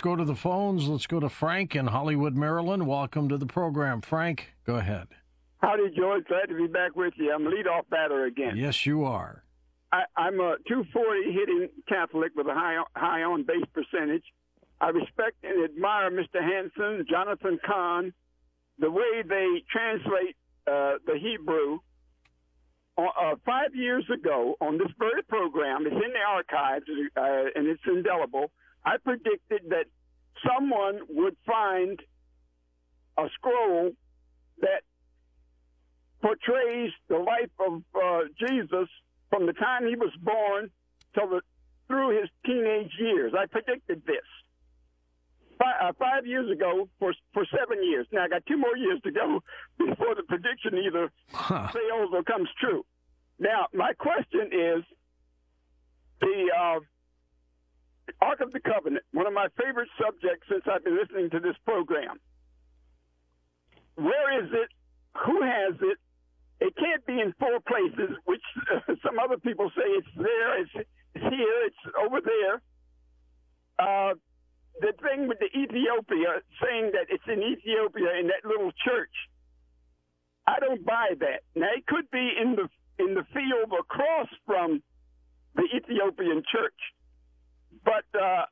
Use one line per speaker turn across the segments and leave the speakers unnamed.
go to the phones. Let's go to Frank in Hollywood, Maryland. Welcome to the program. Frank, go ahead.
Howdy, George. Glad to be back with you. I'm a leadoff batter again.
Yes, you are.
I'm a 240 hitting Catholic with a high on base percentage. I respect and admire Mr. Hanson, Jonathan Cahn, the way they translate the Hebrew. 5 years ago, on this very program, it's in the archives and it's indelible, I predicted that someone would find a scroll that portrays the life of Jesus from the time he was born through his teenage years. I predicted this 5 years ago for 7 years. Now, I got 2 more years to go before the prediction either fails or comes true. Now, my question is, the Ark of the Covenant, one of my favorite subjects since I've been listening to this program. Where is it? Who has it? It can't be in 4 places, which some other people say it's there, it's here, it's over there. The thing with the Ethiopia, saying that it's in Ethiopia in that little church, I don't buy that. Now, it could be in the field across from the Ethiopian church. But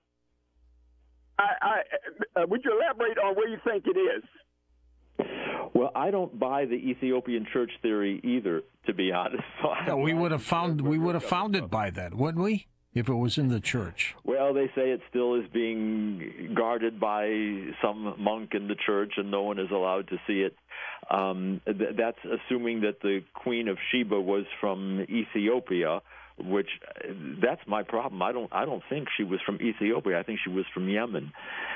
would you elaborate on where you think it is?
Well, I don't buy the Ethiopian church theory either, to be honest.
So we would have found it by that, wouldn't we? If it was in the church.
Well, they say it still is being guarded by some monk in the church, and no one is allowed to see it. That's assuming that the Queen of Sheba was from Ethiopia, which that's my problem. I don't think she was from Ethiopia. I think she was from Yemen,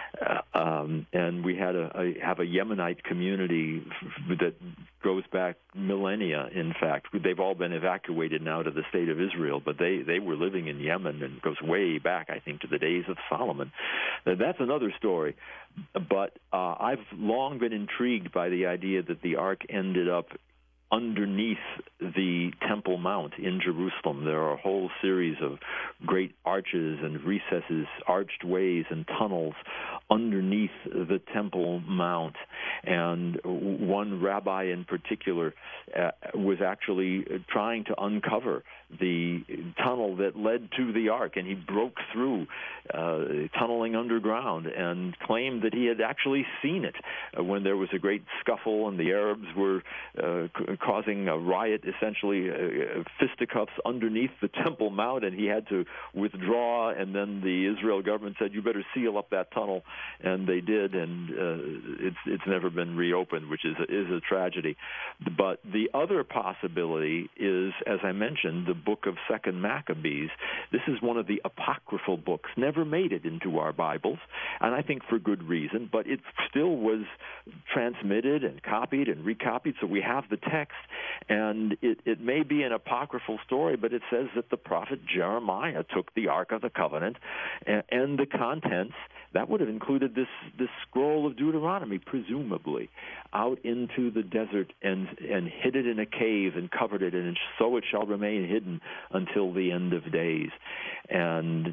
and we have a Yemenite community that goes back millennia. In fact, they've all been evacuated now to the state of Israel, but they were living in Yemen, and goes way back, I think, to the days of Solomon. That's another story. But I've long been intrigued by the idea that the Ark ended up underneath the Temple Mount in Jerusalem. There are a whole series of great arches and recesses, arched ways and tunnels underneath the Temple Mount. And one rabbi in particular was actually trying to uncover the tunnel that led to the Ark, and he broke through tunneling underground and claimed that he had actually seen it when there was a great scuffle and the Arabs were causing a riot, essentially fisticuffs underneath the Temple Mount, and he had to withdraw, and then the Israel government said, you better seal up that tunnel, and they did, and it's never been reopened, which is a tragedy. But the other possibility is, as I mentioned, the book of 2nd Maccabees. This is one of the apocryphal books, never made it into our Bibles, and I think for good reason, but it still was transmitted and copied and recopied, so we have the text, and it may be an apocryphal story, but it says that the prophet Jeremiah took the Ark of the Covenant and the contents, that would have included this scroll of Deuteronomy, presumably, out into the desert and hid it in a cave and covered it, and so it shall remain hidden until the end of days. And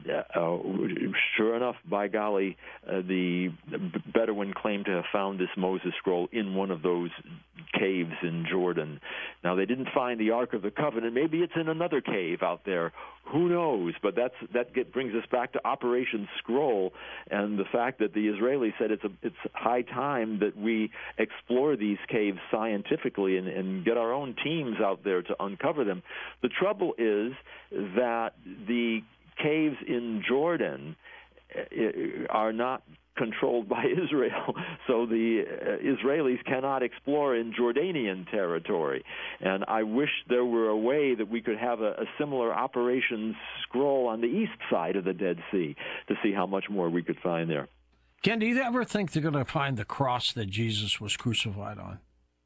sure enough, by golly, the Bedouin claimed to have found this Moses scroll in one of those caves in Jordan. Now, they didn't find the Ark of the Covenant. Maybe it's in another cave out there. Who knows? But that brings us back to Operation Scroll and the fact that the Israelis said it's high time that we explore these caves scientifically and get our own teams out there to uncover them. The trouble is that the caves in Jordan are not controlled by Israel, so the Israelis cannot explore in Jordanian territory. And I wish there were a way that we could have a similar Operation Scroll on the east side of the Dead Sea to see how much more we could find there.
Ken, do you ever think they're going to find the cross that Jesus was crucified on?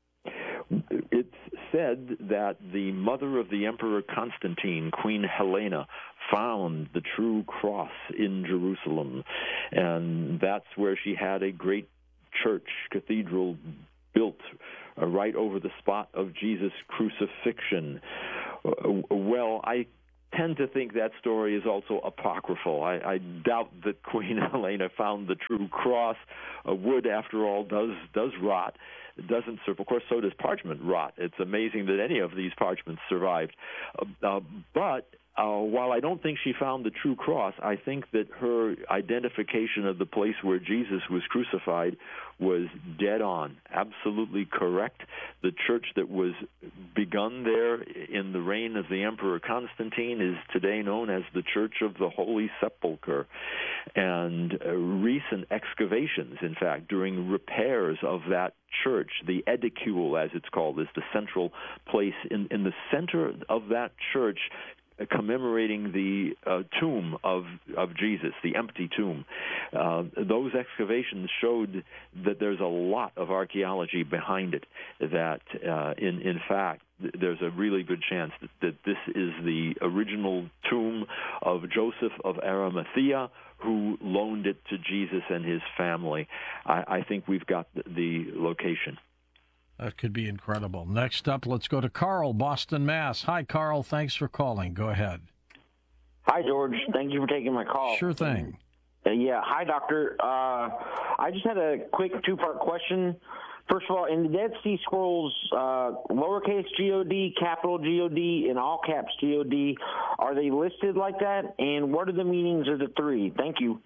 It's said that the mother of the Emperor Constantine, Queen Helena, found the true cross in Jerusalem, and that's where she had a great church, cathedral built right over the spot of Jesus' crucifixion. Well, I tend to think that story is also apocryphal. I doubt that Queen Helena found the true cross. Wood, after all, does rot. It doesn't serve. Of course, so does parchment rot. It's amazing that any of these parchments survived. But while I don't think she found the true cross, I think that her identification of the place where Jesus was crucified was dead on, absolutely correct. The church that was begun there in the reign of the Emperor Constantine is today known as the Church of the Holy Sepulchre. And recent excavations, in fact, during repairs of that church, the edicule, as it's called, is the central place. In the center of that church, commemorating the tomb of Jesus, the empty tomb. Those excavations showed that there's a lot of archaeology behind it, that in fact there's a really good chance that this is the original tomb of Joseph of Arimathea, who loaned it to Jesus and his family. I think we've got the location.
That could be incredible. Next up, let's go to Carl, Boston, Mass. Hi, Carl. Thanks for calling. Go ahead.
Hi, George. Thank you for taking my call.
Sure thing.
Yeah. Hi, Doctor. I just had a quick two-part question. First of all, in the Dead Sea Scrolls, lowercase G-O-D, capital G-O-D, and all caps G-O-D, are they listed like that? And what are the meanings of the three? Thank you.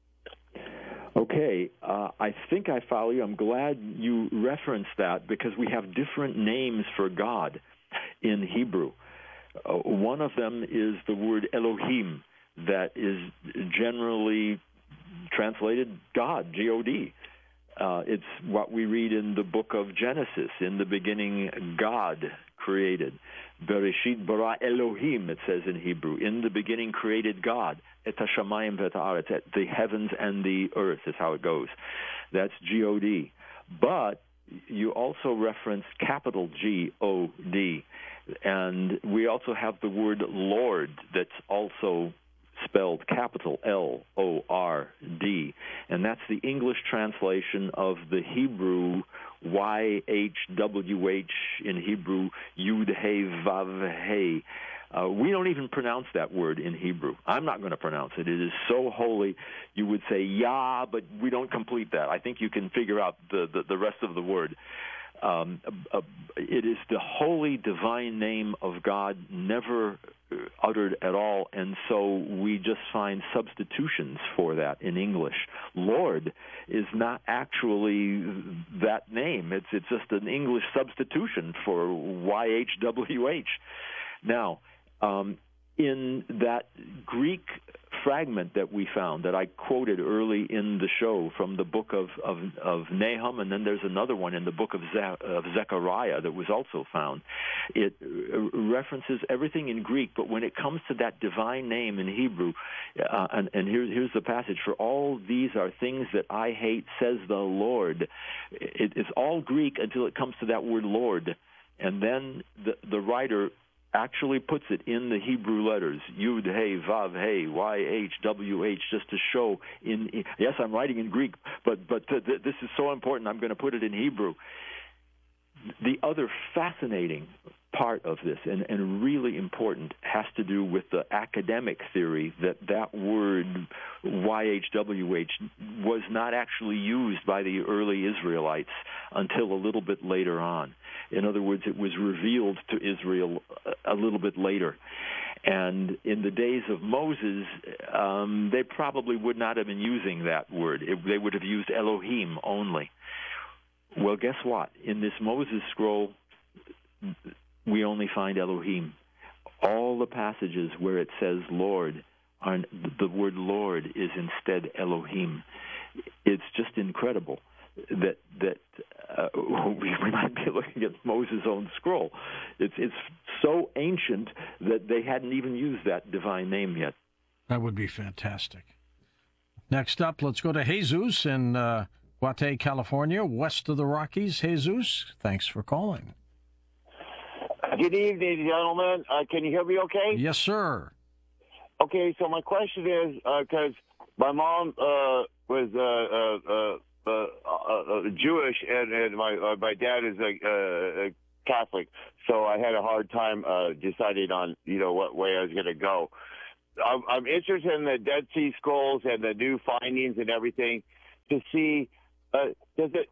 Okay, I think I follow you. I'm glad you referenced that because we have different names for God in Hebrew. One of them is the word Elohim, that is generally translated God, G-O-D. It's what we read in the book of Genesis. In the beginning, God created. Bereshit bara Elohim, it says in Hebrew. In the beginning created God. Et hashamayim v'et haaretz, the heavens and the earth is how it goes. That's G-O-D. But you also reference capital G-O-D. And we also have the word Lord that's also spelled capital L-O-R-D. And that's the English translation of the Hebrew Y-H-W-H in Hebrew, Yud-He-Vav-He. We don't even pronounce that word in Hebrew. I'm not going to pronounce it. It is so holy. You would say Yah, but we don't complete that. I think you can figure out the rest of the word. It is the holy divine name of God, never uttered at all, and so we just find substitutions for that in English. Lord is not actually that name. It's just an English substitution for YHWH. Now, in that Greek fragment that we found, that I quoted early in the show from the book of Nahum, and then there's another one in the book of Zechariah that was also found. It references everything in Greek, but when it comes to that divine name in Hebrew, and here's the passage, for all these are things that I hate, says the Lord. It's all Greek until it comes to that word Lord, and then the writer actually puts it in the Hebrew letters, Yud, He, Vav, He, Y, H, W, H, just to show yes, I'm writing in Greek, but this is so important, I'm going to put it in Hebrew. The other fascinating part of this, and really important, has to do with the academic theory that word YHWH was not actually used by the early Israelites until a little bit later on. In other words, it was revealed to Israel a little bit later. And in the days of Moses, they probably would not have been using that word. They would have used Elohim only. Well, guess what? In this Moses scroll, we only find Elohim. All the passages where it says Lord, the word Lord is instead Elohim. It's just incredible that we might be looking at Moses' own scroll. It's so ancient that they hadn't even used that divine name yet.
That would be fantastic. Next up, let's go to Jesus in Guate, California, west of the Rockies. Jesus, thanks for calling.
Good evening, gentlemen. Can you hear me okay?
Yes, sir.
Okay, so my question is, because my mom was Jewish, and my dad is Catholic, so I had a hard time deciding on what way I was going to go. I'm interested in the Dead Sea Scrolls and the new findings and everything to see does it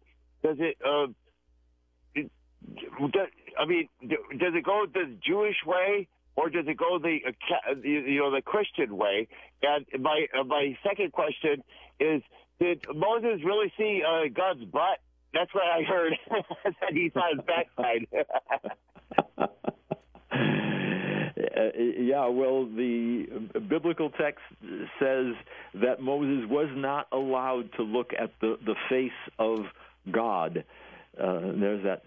go the Jewish way or does it go the Christian way? And my second question is, did Moses really see God's butt? That's what I heard. That he saw his backside.
Yeah, well, the biblical text says that Moses was not allowed to look at the face of God. There's that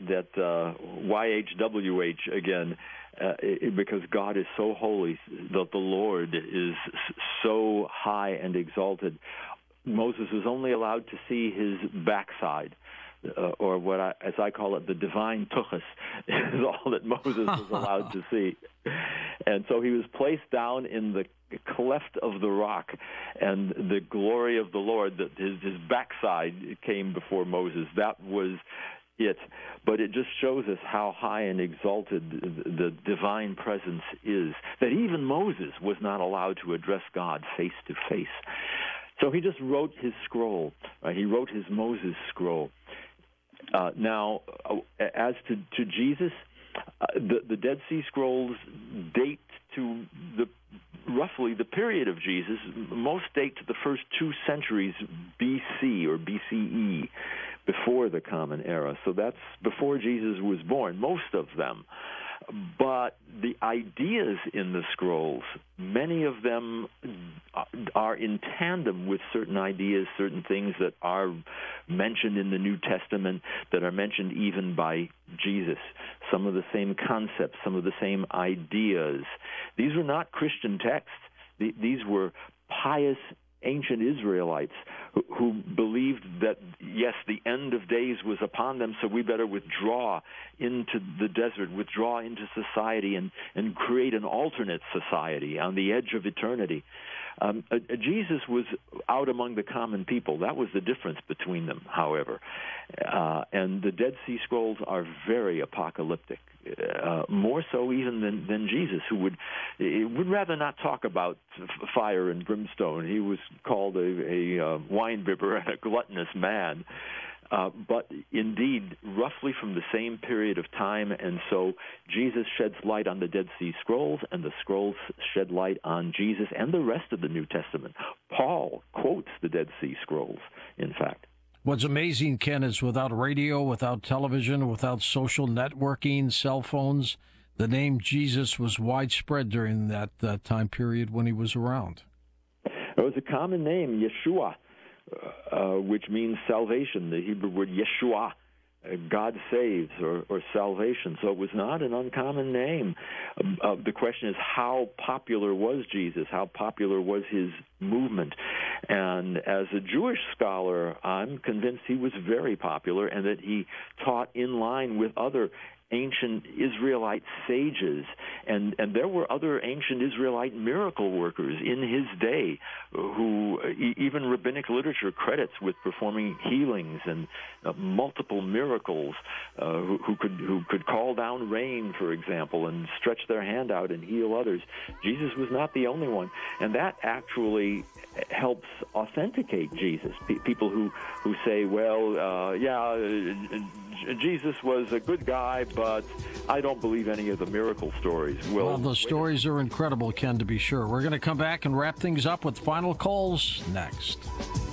YHWH again, because God is so holy, that the Lord is so high and exalted. Moses was only allowed to see his backside. Or as I call it, the divine tuchus, is all that Moses was allowed to see. And so he was placed down in the cleft of the rock, and the glory of the Lord, his backside came before Moses. That was it. But it just shows us how high and exalted the divine presence is, that even Moses was not allowed to address God face to face. So he just wrote his scroll. He wrote his Moses scroll. Now, as to Jesus, the Dead Sea Scrolls date to roughly the period of Jesus. Most date to the first 2 centuries BC or BCE, before the Common Era. So that's before Jesus was born, most of them. But the ideas in the scrolls, many of them are in tandem with certain ideas, certain things that are mentioned in the New Testament, that are mentioned even by Jesus. Some of the same concepts, some of the same ideas. These were not Christian texts. These were pious ancient Israelites who believed that, yes, the end of days was upon them, so we better withdraw into the desert, withdraw into society, and create an alternate society on the edge of eternity. Jesus was out among the common people. That was the difference between them, however. And the Dead Sea Scrolls are very apocalyptic, more so even than Jesus, who would rather not talk about fire and brimstone. He was called a wine-bibber and a gluttonous man. But indeed, roughly from the same period of time, and so Jesus sheds light on the Dead Sea Scrolls, and the scrolls shed light on Jesus and the rest of the New Testament. Paul quotes the Dead Sea Scrolls, in fact.
What's amazing, Ken, is without radio, without television, without social networking, cell phones, the name Jesus was widespread during that time period when he was around.
It was a common name, Yeshua, which means salvation. The Hebrew word Yeshua, God saves, or salvation. So it was not an uncommon name. The question is, how popular was Jesus? How popular was his movement? And as a Jewish scholar, I'm convinced he was very popular, and that he taught in line with other ancient Israelite sages, and there were other ancient Israelite miracle workers in his day who even rabbinic literature credits with performing healings and multiple miracles, who could call down rain, for example, and stretch their hand out and heal others. Jesus was not the only one, and that actually helps authenticate Jesus. People who say, well, Jesus was a good guy, but I don't believe any of the miracle stories.
Well, the stories are incredible, Ken, to be sure. We're going to come back and wrap things up with final calls next.